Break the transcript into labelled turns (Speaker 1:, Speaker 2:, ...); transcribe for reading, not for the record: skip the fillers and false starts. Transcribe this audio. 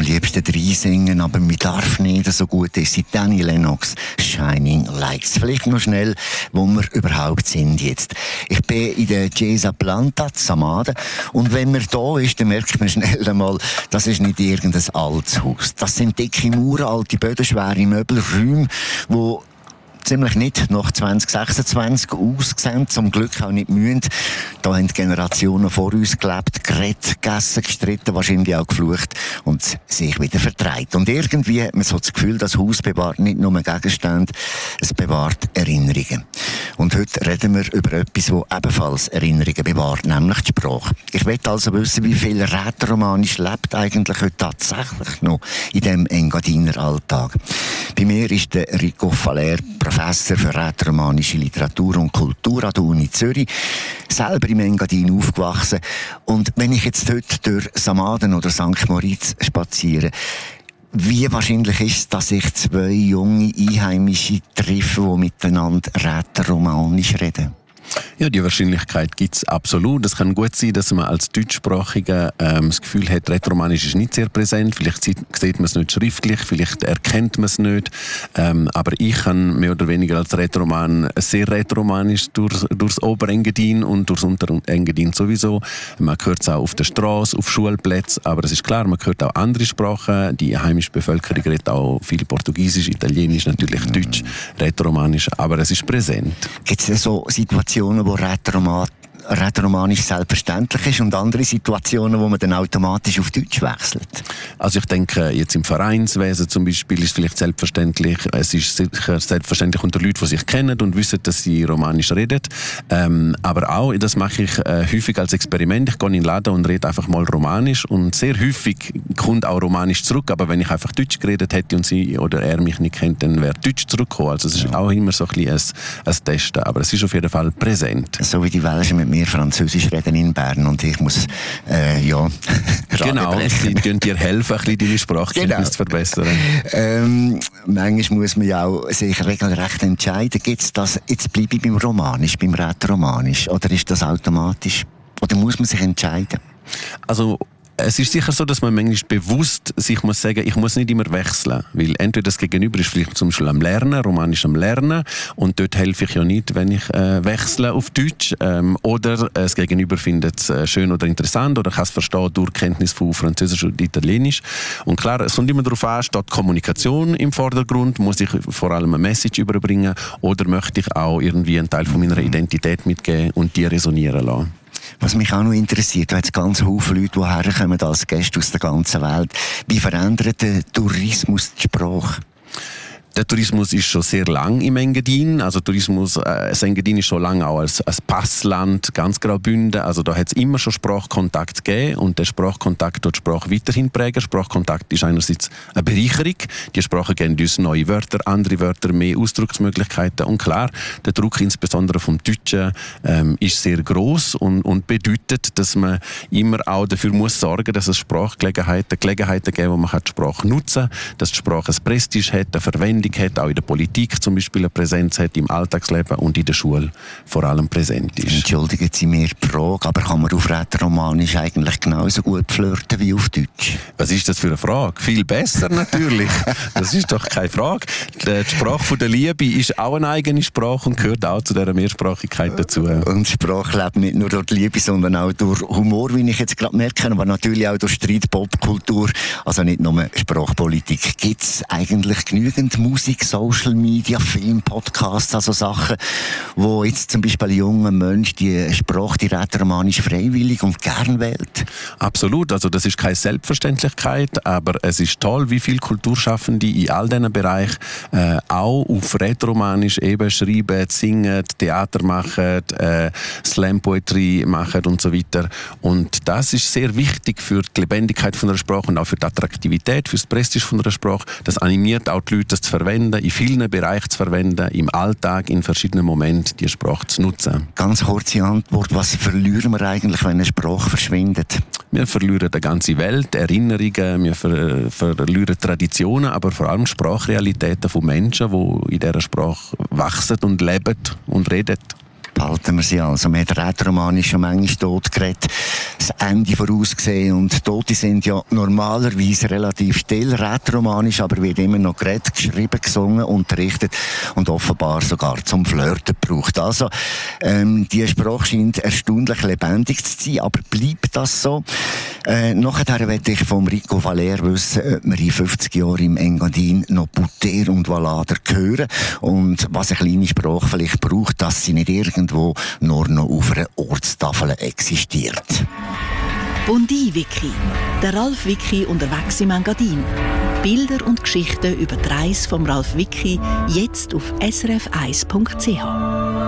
Speaker 1: liebsten reinsingen, aber mir darf nicht so gut ist. Danny Lennox, Shining Lights. Vielleicht noch schnell, wo wir überhaupt sind jetzt. Ich bin in der Chiesa Planta, Samaden, und wenn man da ist, dann merkt man schnell einmal, das ist nicht irgendein altes Haus. Das sind dicke Mauern, alte Böden, schwere Möbel, Räume, wo ziemlich nicht nach 2026 aussehen, zum Glück auch nicht mühend. Da haben Generationen vor uns gelebt, geredet, gegessen, gestritten, wahrscheinlich auch geflucht und sich wieder vertreibt. Und irgendwie hat man so das Gefühl, das Haus bewahrt nicht nur Gegenstände, es bewahrt Erinnerungen. Und heute reden wir über etwas, das ebenfalls Erinnerungen bewahrt, nämlich die Sprache. Ich möchte also wissen, wie viel Rätoromanisch lebt eigentlich heute tatsächlich noch in diesem Engadiner Alltag. Bei mir ist der Rico Faller, Professor für rätoromanische Literatur und Kultur an der Uni Zürich, selber im Engadin aufgewachsen. Und wenn ich jetzt heute durch Samaden oder St. Moritz spaziere, wie wahrscheinlich ist es, dass ich zwei junge Einheimische treffe, die miteinander rätoromanisch reden?
Speaker 2: Ja, die Wahrscheinlichkeit gibt es absolut. Es kann gut sein, dass man als Deutschsprachiger das Gefühl hat, Rätoromanisch ist nicht sehr präsent. Vielleicht sieht man es nicht schriftlich, vielleicht erkennt man es nicht. Aber ich kann mehr oder weniger als Rätoroman sehr rätoromanisch durchs Oberengadin und durchs Unterengadin sowieso. Man hört es auch auf der Straße, auf Schulplätzen. Aber es ist klar, man hört auch andere Sprachen. Die heimische Bevölkerung redet auch viel Portugiesisch, Italienisch, natürlich Deutsch, Rätoromanisch. Aber es ist präsent.
Speaker 1: Gibt es so Situationen, wo rätoromanisch selbstverständlich ist und andere Situationen, wo man dann automatisch auf Deutsch wechselt?
Speaker 2: Also ich denke, jetzt im Vereinswesen zum Beispiel ist es vielleicht selbstverständlich, es ist sicher selbstverständlich unter Leuten, die sich kennen und wissen, dass sie Romanisch reden. Aber auch, das mache ich häufig als Experiment, ich gehe in den Laden und rede einfach mal Romanisch und sehr häufig kommt auch Romanisch zurück, aber wenn ich einfach Deutsch geredet hätte und sie oder er mich nicht kennt, dann wäre Deutsch zurückgekommen. Also es ist auch immer so ein bisschen ein Testen, aber es ist auf jeden Fall präsent.
Speaker 1: So wie die Welschen mit mir Französisch reden in Bern und ich muss,
Speaker 2: Genau, sie können dir helfen, ein bisschen deine Sprachkenntnis zu verbessern.
Speaker 1: Manchmal muss man ja auch sich regelrecht entscheiden, gibt's das, jetzt bleibe ich beim Romanisch, beim Rätoromanisch, oder ist das automatisch, oder muss man sich entscheiden?
Speaker 2: Also, es ist sicher so, dass man manchmal bewusst sich muss sagen, ich muss nicht immer wechseln, weil entweder das Gegenüber ist vielleicht zum Beispiel am Lernen, Romanisch am Lernen, und dort helfe ich ja nicht, wenn ich wechsle auf Deutsch, oder das Gegenüber findet es schön oder interessant oder kann es verstehen durch Kenntnis von Französisch und Italienisch. Und klar, es kommt immer darauf an, steht Kommunikation im Vordergrund, muss ich vor allem eine Message überbringen oder möchte ich auch irgendwie einen Teil von meiner Identität mitgeben und die resonieren lassen.
Speaker 1: Was mich auch noch interessiert, da hat es ganz viele Leute, die herkommen als Gäste aus der ganzen Welt. Wie verändert der Tourismus die Sprache?
Speaker 2: Der Tourismus ist schon sehr lang im Engadin. Also das Engadin ist schon lange auch als Passland, ganz Graubünden. Also da hat es immer schon Sprachkontakt gegeben und der Sprachkontakt tut die Sprache weiterhin prägen. Sprachkontakt ist einerseits eine Bereicherung. Die Sprache geben uns neue Wörter, andere Wörter, mehr Ausdrucksmöglichkeiten. Und klar, der Druck insbesondere vom Deutschen ist sehr gross und bedeutet, dass man immer auch dafür muss sorgen, dass es Sprachgelegenheiten geben, wo man die Sprache nutzen kann, dass die Sprache ein Prestige hat, eine Verwendung hat, auch in der Politik zum Beispiel eine Präsenz hat, im Alltagsleben und in der Schule vor allem präsent ist.
Speaker 1: Entschuldigen Sie mir die Frage, aber kann man auf Rätoromanisch eigentlich genauso gut flirten wie auf Deutsch?
Speaker 2: Was ist das für eine Frage? Viel besser natürlich. Das ist doch keine Frage. Die Sprache von der Liebe ist auch eine eigene Sprache und gehört auch zu dieser Mehrsprachigkeit dazu.
Speaker 1: Und Sprache lebt nicht nur durch die Liebe, sondern auch durch Humor, wie ich jetzt gerade merke, aber natürlich auch durch Streit, Popkultur, also nicht nur Sprachpolitik. Gibt es eigentlich genügend Musik, Social Media, Film, Podcasts, also Sachen, wo jetzt zum Beispiel ein junger Mensch die Sprache, die Rätoromanisch freiwillig und gern wählt?
Speaker 2: Absolut, also das ist keine Selbstverständlichkeit, aber es ist toll, wie viele Kulturschaffende in all diesen Bereichen auch auf Rätoromanisch eben schreiben, singen, Theater machen, Slam-Poetry machen und so weiter. Und das ist sehr wichtig für die Lebendigkeit von einer Sprache und auch für die Attraktivität, für das Prestige von einer Sprache. Das animiert auch die Leute, das zu verwenden, in vielen Bereichen zu verwenden, im Alltag, in verschiedenen Momenten die Sprache zu nutzen.
Speaker 1: Ganz kurze Antwort, was verlieren wir eigentlich, wenn eine Sprache verschwindet?
Speaker 2: Wir verlieren die ganze Welt, Erinnerungen, wir verlieren Traditionen, aber vor allem Sprachrealitäten von Menschen, die in dieser Sprache wachsen und leben und reden.
Speaker 1: behalten wir sie also. Man hat rätoromanisch schon manchmal tot geredet, das Ende vorausgesehen, und Tote sind ja normalerweise relativ still. Rätoromanisch aber wird immer noch geredet, geschrieben, gesungen, unterrichtet und offenbar sogar zum Flirten gebraucht. Also, die Sprache scheint erstaunlich lebendig zu sein, aber bleibt das so? Nachher möchte ich vom Rico Valer wissen, ob wir in 50 Jahren im Engadin noch Butter und Valader hören und was eine kleine Sprache vielleicht braucht, dass sie nicht irgendwo nur noch auf einer Ortstafel existiert.
Speaker 3: Bondi-Wiki. Der Ralf Wiki unterwegs im Engadin. Bilder und Geschichten über die Reise vom Ralf Wiki jetzt auf srf1.ch.